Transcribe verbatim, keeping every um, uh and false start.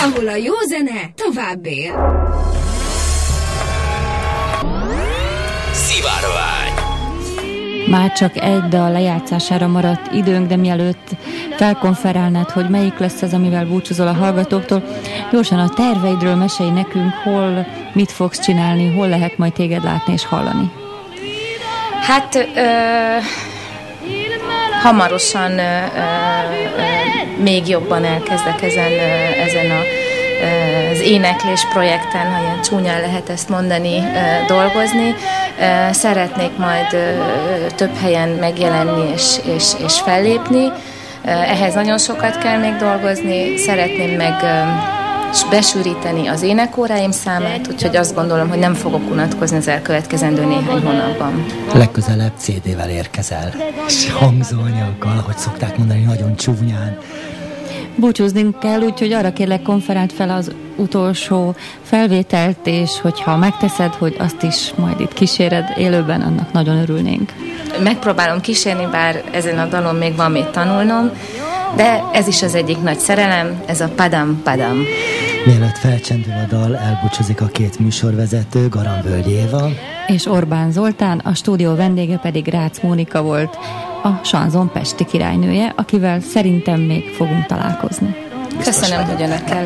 ahol a jó zene tovább él. Szivárvány. Már csak egy dal lejátszására maradt időnk, de mielőtt felkonferálnád, hogy melyik lesz az, amivel búcsúzol a hallgatóktól, gyorsan a terveidről mesélj nekünk, hol mit fogsz csinálni, hol lehet majd téged látni és hallani. Hát ö, hamarosan ö, ö, még jobban elkezdek ezen, ö, ezen a, ö, az éneklés projekten, ha ilyen csúnyán lehet ezt mondani, ö, dolgozni. Ö, szeretnék majd ö, több helyen megjelenni és, és, és fellépni. Ö, ehhez nagyon sokat kell még dolgozni. Szeretném meg ö, besűríteni az énekóráim számát, úgyhogy azt gondolom, hogy nem fogok unatkozni az elkövetkezendő néhány hónapban. Legközelebb cé dé-vel érkezel, és hangzóanyaggal, ahogy szokták mondani, nagyon csúnyán. Búcsúznunk kell, úgyhogy arra kérlek, konferáld fel az utolsó felvételt, és hogyha megteszed, hogy azt is majd itt kíséred élőben, annak nagyon örülnénk. Megpróbálom kísérni, bár ezen a dalon még van mit tanulnom, de ez is az egyik nagy szerelem, ez a Padam Padam. Mielőtt felcsendül a dal, elbúcsúzik a két műsorvezető, Garamvölgy Éva és Orbán Zoltán, a stúdió vendége pedig Rácz Mónika volt, a Sanzon pesti királynője, akivel szerintem még fogunk találkozni. Köszönöm, hogy önökkel